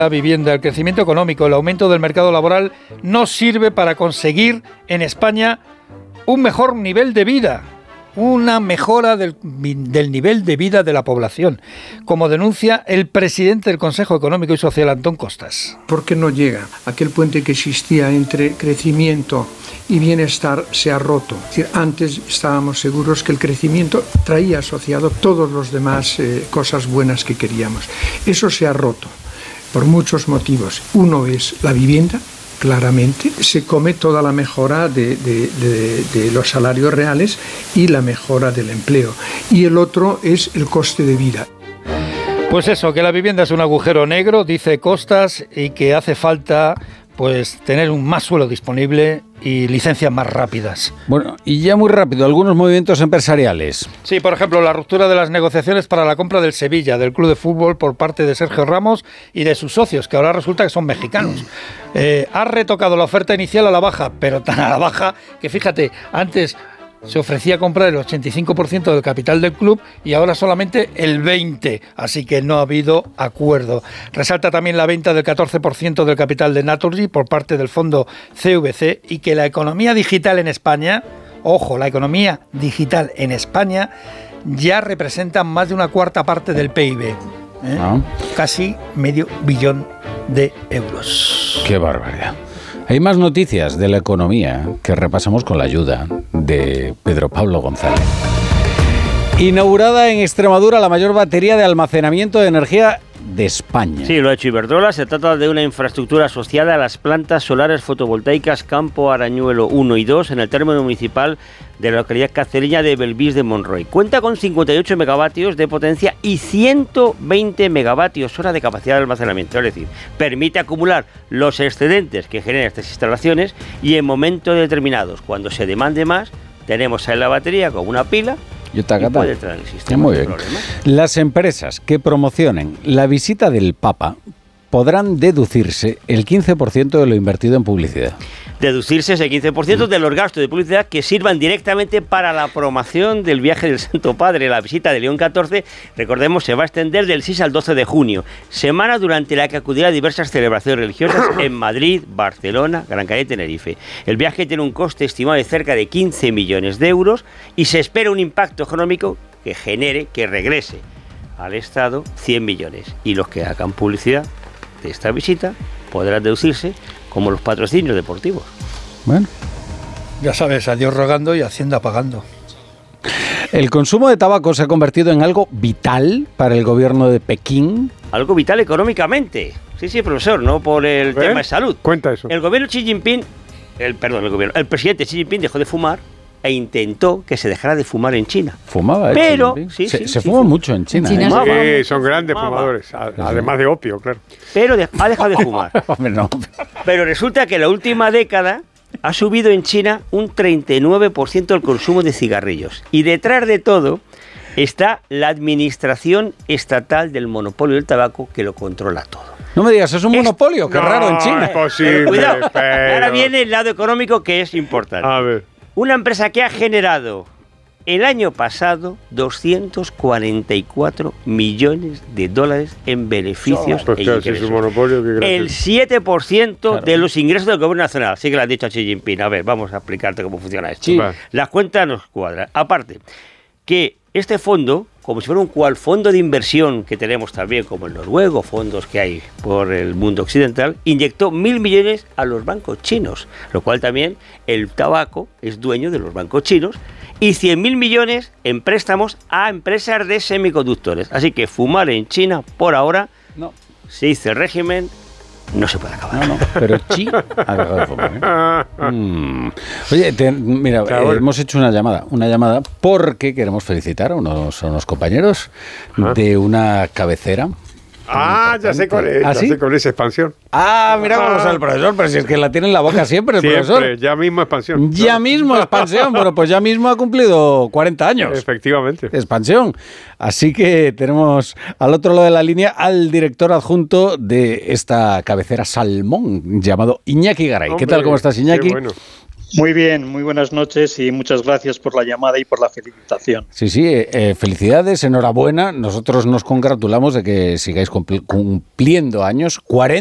La vivienda, el crecimiento económico, el aumento del mercado laboral no sirve para conseguir en España un mejor nivel de vida, una mejora del nivel de vida de la población, como denuncia el presidente del Consejo Económico y Social, Antón Costas. ¿Por qué no llega? Aquel puente que existía entre crecimiento y bienestar se ha roto. Es decir, antes estábamos seguros que el crecimiento traía asociado todos los demás cosas buenas que queríamos. Eso se ha roto por muchos motivos. Uno es la vivienda. Claramente, se come toda la mejora de los salarios reales y la mejora del empleo. Y el otro es el coste de vida. Pues eso, que la vivienda es un agujero negro, dice Costas, y que hace falta pues tener un más suelo disponible y licencias más rápidas. Bueno, y ya muy rápido, algunos movimientos empresariales. Sí, por ejemplo, la ruptura de las negociaciones para la compra del Sevilla, del club de fútbol, por parte de Sergio Ramos y de sus socios, que ahora resulta que son mexicanos. Ha retocado la oferta inicial a la baja, pero tan a la baja que, fíjate, antes se ofrecía comprar el 85% del capital del club y ahora solamente el 20%, así que no ha habido acuerdo. Resalta también la venta del 14% del capital de Naturgy por parte del fondo CVC y que la economía digital en España, ojo, la economía digital en España ya representa más de una cuarta parte del PIB. Casi $500 millones de euros. ¡Qué barbaridad! Hay más noticias de la economía que repasamos con la ayuda de Pedro Pablo González. Inaugurada en Extremadura la mayor batería de almacenamiento de energía de España. Sí, lo ha hecho Iberdrola. Se trata de una infraestructura asociada a las plantas solares fotovoltaicas Campo Arañuelo 1 y 2 en el término municipal de la localidad cacereña de Belvís de Monroy. Cuenta con 58 megavatios de potencia y 120 megavatios hora de capacidad de almacenamiento. Es decir, permite acumular los excedentes que generan estas instalaciones y en momentos determinados, cuando se demande más, tenemos ahí la batería como una pila y puede entrar en el sistema. Muy bien. Las empresas que promocionen la visita del Papa podrán deducirse el 15% de lo invertido en publicidad. Deducirse ese 15% de los gastos de publicidad que sirvan directamente para la promoción del viaje del Santo Padre. La visita de León XIV, recordemos, se va a extender del 6 al 12 de junio, semana durante la que acudirá a diversas celebraciones religiosas en Madrid, Barcelona, Gran Canaria y Tenerife. El viaje tiene un coste estimado de cerca de 15 millones de euros y se espera un impacto económico que genere, que regrese al Estado 100 millones. Y los que hagan publicidad de esta visita podrán deducirse como los patrocinios deportivos. Bueno, ya sabes, a Dios rogando y Hacienda pagando. El consumo de tabaco se ha convertido en algo vital para el gobierno de Pekín. Algo vital económicamente. Sí, profesor, no por el tema de salud. Cuenta eso. El gobierno Xi Jinping, el presidente Xi Jinping dejó de fumar e intentó que se dejara de fumar en China. Fumaba, pero se fuma mucho en China. Sí, son grandes fumadores, además de opio, claro. Pero ha dejado de fumar. Hombre, no. Pero resulta que en la última década ha subido en China un 39% el consumo de cigarrillos. Y detrás de todo está la administración estatal del monopolio del tabaco que lo controla todo. No me digas, es un monopolio, qué raro en China. Es posible, pero cuidado, ahora viene el lado económico que es importante. A ver. Una empresa que ha generado el año pasado 244 millones de dólares en beneficios e ingresos. Es un monopolio, el 7% de los ingresos del gobierno nacional. Así que lo ha dicho Xi Jinping. A ver, vamos a explicarte cómo funciona esto. Sí. Las cuentas nos cuadran. Aparte, que este fondo, como si fuera un cual fondo de inversión que tenemos también, como el noruego, fondos que hay por el mundo occidental, inyectó 1.000 millones a los bancos chinos, lo cual también el tabaco es dueño de los bancos chinos, y 100.000 millones en préstamos a empresas de semiconductores. Así que fumar en China, por ahora, no. Se dice el régimen, no se puede acabar. No, pero Xi ha dejado de fumar. Oye, mira, hemos hecho una llamada porque queremos felicitar a unos compañeros de una cabecera. Ya sé cuál es, ¿Sí? sé cuál es expansión. Mira cómo sabe el profesor, pero si es que la tiene en la boca siempre el profesor. Ya mismo expansión. Ya mismo expansión, bueno, pues ya mismo ha cumplido 40 años. Efectivamente. Expansión. Así que tenemos al otro lado de la línea al director adjunto de esta cabecera Salmón, llamado Iñaki Garay. ¿Qué tal, cómo estás, Iñaki? Qué bueno. Muy bien, muy buenas noches y muchas gracias por la llamada y por la felicitación. Sí, felicidades, enhorabuena. Nosotros nos congratulamos de que sigáis cumpliendo años, 40